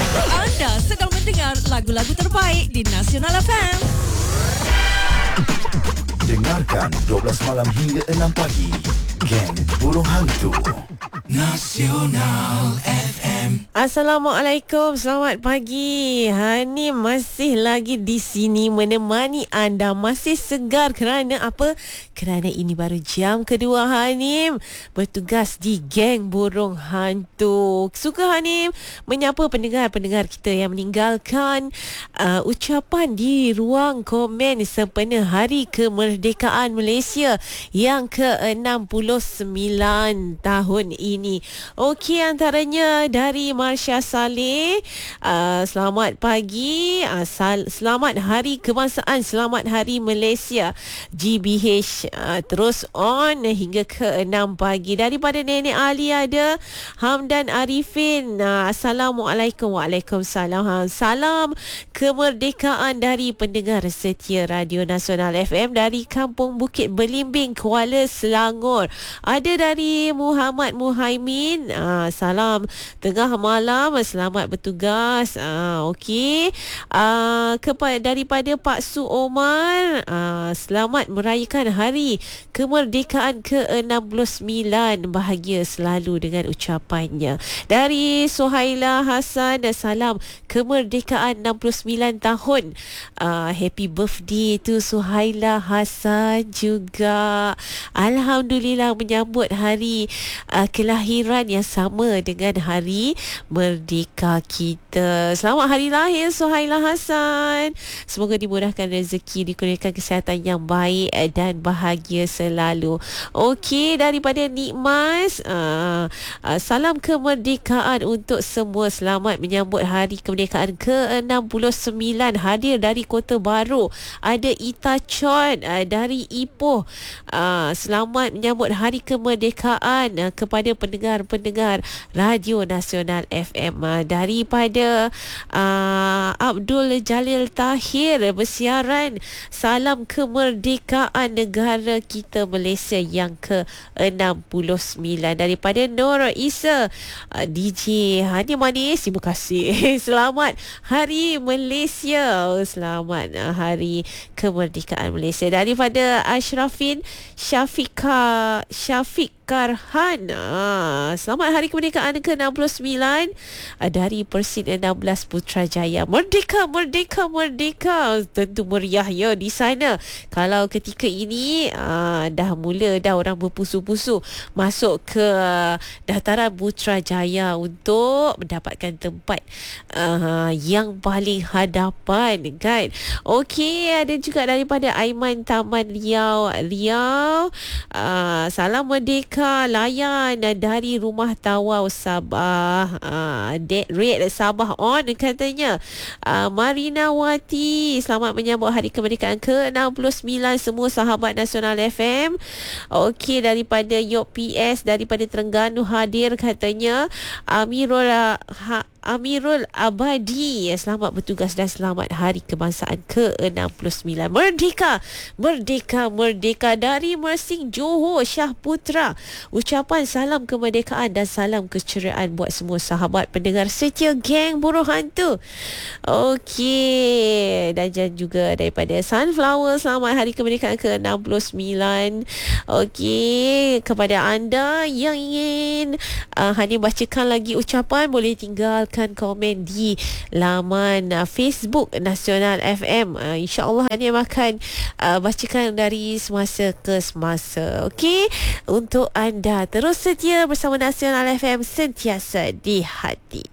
Anda sedang mendengar lagu-lagu terbaik di Nasional FM. Dengarkan 12 malam hingga 6 pagi. Geng Burung Hantu Nasional FM. Assalamualaikum, selamat pagi. Hani masih lagi di sini menemani anda. Masih segar kerana apa? Kerana ini baru jam kedua Hanim bertugas di Geng Burung Hantu. Suka Hanim menyapa pendengar-pendengar kita yang meninggalkan ucapan di ruang komen sempena Hari Kemerdekaan Malaysia yang ke-69 tahun ini. Okey, antaranya dari Marsha Saleh, selamat pagi, selamat Hari Kebangsaan, selamat Hari Malaysia GBH, terus on hingga ke-6 pagi. Daripada Nenek Ali ada Hamdan Arifin, Assalamualaikum. Waalaikumsalam. Salam kemerdekaan dari pendengar setia Radio Nasional FM dari Kampung Bukit Belimbing, Kuala Selangor. Ada dari Muhammad Muhaimin, salam tengah malam, selamat bertugas. Okey. Daripada Pak Su Omar, selamat merayakan Hari Kemerdekaan ke-69, bahagia selalu dengan ucapannya. Dari Suhaila Hasan, salam kemerdekaan 69 tahun. Happy birthday to Suhaila Hasan juga. Alhamdulillah menyambut hari kelahiran yang sama dengan hari merdeka kita. Selamat hari lahir Suhaila Hasan. Semoga dimurahkan rezeki, dikurniakan kesihatan yang baik dan bahagia selalu. Okey, daripada Nikmas, salam kemerdekaan untuk semua. Selamat menyambut hari kemerdekaan ke-69. Hadir dari Kota Baru ada Ita Chon dari Ipoh. Selamat menyambut hari kemerdekaan kepada pendengar-pendengar Radio Nasional FM. Daripada Abdul Jalil Tahir bersiaran, salam kemerdekaan negara kita Malaysia yang ke-69. Daripada Nur Isa, DJ Hani Manis, terima kasih. Selamat Hari Malaysia, selamat Hari Kemerdekaan Malaysia. Daripada Ashrafin Syafiq Karhan, selamat Hari Kemerdekaan ke-69 dari Persin 16 Putrajaya. Merdeka, merdeka, merdeka. Tentu meriah ya di sana. Kalau ketika ini dah orang berpusu-pusu masuk ke dataran Putrajaya untuk mendapatkan tempat yang paling hadapan kan. Okey, ada juga daripada Aiman Taman Riau. Salam merdeka layan dari Rumah Tawau Sabah. Dead rate Sabah on katanya. Marina Wati, selamat menyambut Hari Kemerdekaan ke-69 semua sahabat Nasional FM. Okey, daripada Yok PS daripada Terengganu hadir katanya. Amirul Abadi, selamat bertugas dan selamat Hari Kebangsaan ke-69. Merdeka, merdeka, merdeka. Dari Mersing Johor, Syah Putra, ucapan salam kemerdekaan dan salam keceriaan buat semua sahabat pendengar setia Geng Burung Hantu. Okey, dan juga daripada Sunflower, selamat Hari Kemerdekaan ke-69. Okey, kepada anda yang ingin Hani bacakan lagi ucapan, boleh tinggal komen di laman Facebook Nasional FM. InsyaAllah Hani akan bacakan dari semasa ke semasa. Okey, untuk anda terus setia bersama Nasional FM, sentiasa di hati.